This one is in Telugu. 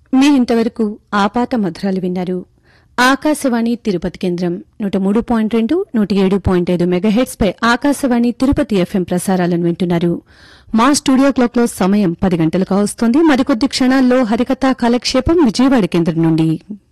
మీరింతవరకు ఆపాత మధురాలు విన్నారు. ఆకాశవాణి తిరుపతి కేంద్రం 103.2, 107.5 మెగాహెర్ట్జ్ పై ఆకాశవాణి తిరుపతి ఎఫ్ఎం ప్రసారాలను వింటున్నారు. మా స్టూడియో క్లాక్ లో సమయం 10 గంటలకు వస్తోంది. మరికొద్ది క్షణాల్లో హరికథా కాలక్షేపం విజయవాడ కేంద్రం నుండి.